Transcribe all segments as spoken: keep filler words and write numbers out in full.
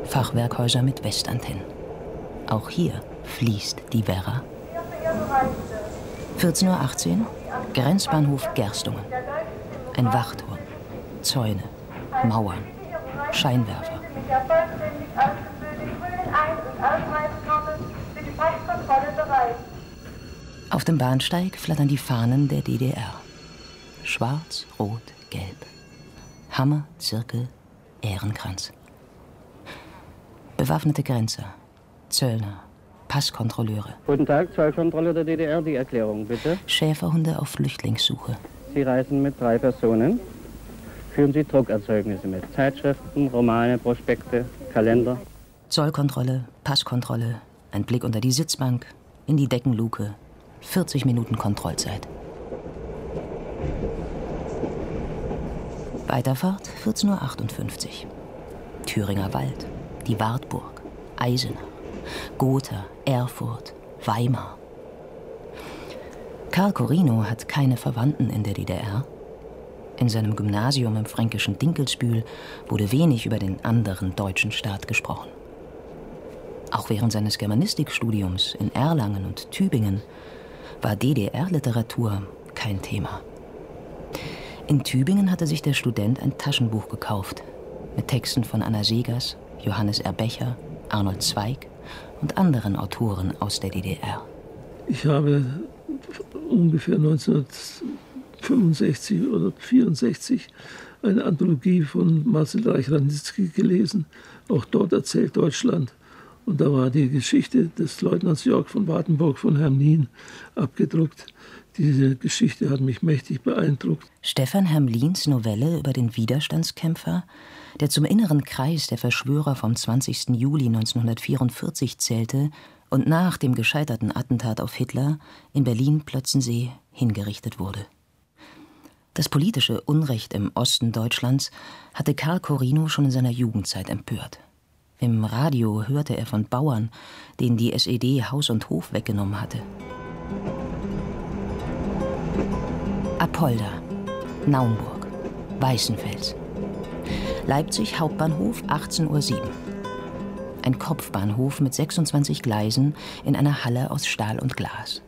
Fachwerkhäuser mit Westantennen. Auch hier fließt die Werra. vierzehn Uhr achtzehn, Grenzbahnhof Gerstungen. Ein Wachturm, Zäune, Mauern, Scheinwerfer. Auf dem Bahnsteig flattern die Fahnen der D D R. Schwarz, Rot, Gelb. Hammer, Zirkel, Ehrenkranz. Bewaffnete Grenzer, Zöllner, Passkontrolleure. Guten Tag, Zollkontrolle der D D R, die Erklärung bitte. Schäferhunde auf Flüchtlingssuche. Sie reisen mit drei Personen. Führen Sie Druckerzeugnisse mit. Zeitschriften, Romane, Prospekte, Kalender. Zollkontrolle, Passkontrolle, ein Blick unter die Sitzbank, in die Deckenluke, vierzig Minuten Kontrollzeit. Weiterfahrt vierzehn Uhr achtundfünfzig. Thüringer Wald, die Wartburg, Eisenach, Gotha, Erfurt, Weimar. Karl Corino hat keine Verwandten in der D D R. In seinem Gymnasium im fränkischen Dinkelsbühl wurde wenig über den anderen deutschen Staat gesprochen. Auch während seines Germanistikstudiums in Erlangen und Tübingen war D D R-Literatur kein Thema. In Tübingen hatte sich der Student ein Taschenbuch gekauft mit Texten von Anna Seghers, Johannes R. Becher, Arnold Zweig und anderen Autoren aus der D D R. Ich habe ungefähr neunzehnhundertfünfundsechzig oder vierundsechzig eine Anthologie von Marcel Reich-Ranitzky gelesen. Auch dort erzählt Deutschland. Und da war die Geschichte des Leutnants Jörg von Wartenburg von Hermlin abgedruckt. Diese Geschichte hat mich mächtig beeindruckt. Stefan Hermlins Novelle über den Widerstandskämpfer, der zum inneren Kreis der Verschwörer vom zwanzigsten Juli neunzehnhundertvierundvierzig zählte und nach dem gescheiterten Attentat auf Hitler in Berlin-Plötzensee hingerichtet wurde. Das politische Unrecht im Osten Deutschlands hatte Karl Corino schon in seiner Jugendzeit empört. Im Radio hörte er von Bauern, denen die S E D Haus und Hof weggenommen hatte. Apolda, Naumburg, Weißenfels. Leipzig Hauptbahnhof achtzehn Uhr sieben. Ein Kopfbahnhof mit sechsundzwanzig Gleisen in einer Halle aus Stahl und Glas.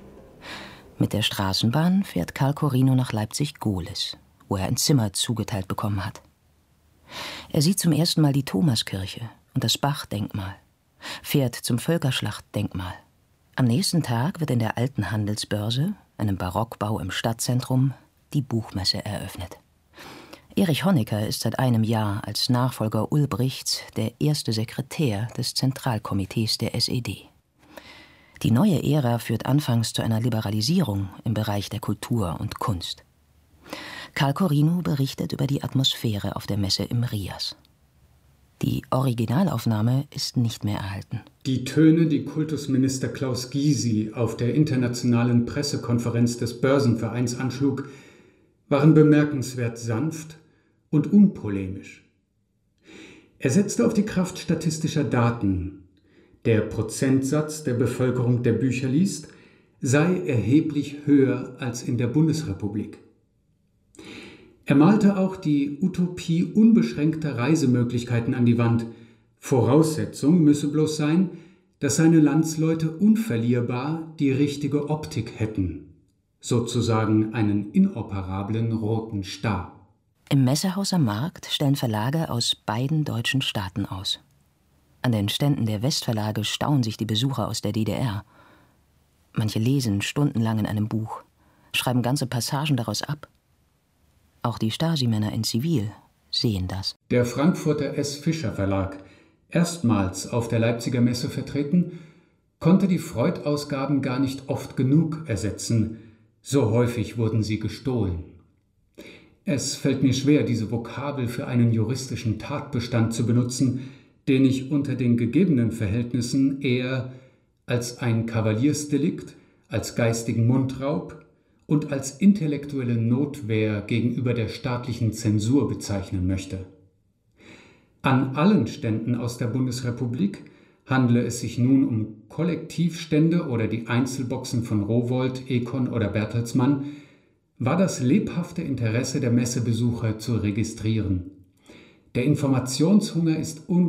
Mit der Straßenbahn fährt Karl Corino nach Leipzig-Gohlis, wo er ein Zimmer zugeteilt bekommen hat. Er sieht zum ersten Mal die Thomaskirche und das Bach-Denkmal, fährt zum Völkerschlacht-Denkmal. Am nächsten Tag wird in der alten Handelsbörse, einem Barockbau im Stadtzentrum, die Buchmesse eröffnet. Erich Honecker ist seit einem Jahr als Nachfolger Ulbrichts der erste Sekretär des Zentralkomitees der S E D. Die neue Ära führt anfangs zu einer Liberalisierung im Bereich der Kultur und Kunst. Karl Corino berichtet über die Atmosphäre auf der Messe im Rias. Die Originalaufnahme ist nicht mehr erhalten. Die Töne, die Kultusminister Klaus Gysi auf der internationalen Pressekonferenz des Börsenvereins anschlug, waren bemerkenswert sanft und unpolemisch. Er setzte auf die Kraft statistischer Daten. Der Prozentsatz der Bevölkerung, der Bücher liest, sei erheblich höher als in der Bundesrepublik. Er malte auch die Utopie unbeschränkter Reisemöglichkeiten an die Wand. Voraussetzung müsse bloß sein, dass seine Landsleute unverlierbar die richtige Optik hätten, sozusagen einen inoperablen roten Star. Im Messehaus am Markt stellen Verlage aus beiden deutschen Staaten aus. An den Ständen der Westverlage staunen sich die Besucher aus der D D R. Manche lesen stundenlang in einem Buch, schreiben ganze Passagen daraus ab. Auch die Stasi-Männer in Zivil sehen das. Der Frankfurter S. Fischer Verlag, erstmals auf der Leipziger Messe vertreten, konnte die Freud-Ausgaben gar nicht oft genug ersetzen. So häufig wurden sie gestohlen. Es fällt mir schwer, diese Vokabel für einen juristischen Tatbestand zu benutzen, den ich unter den gegebenen Verhältnissen eher als ein Kavaliersdelikt, als geistigen Mundraub und als intellektuelle Notwehr gegenüber der staatlichen Zensur bezeichnen möchte. An allen Ständen aus der Bundesrepublik, handle es sich nun um Kollektivstände oder die Einzelboxen von Rowohlt, Econ oder Bertelsmann, war das lebhafte Interesse der Messebesucher zu registrieren. Der Informationshunger ist unglaublich.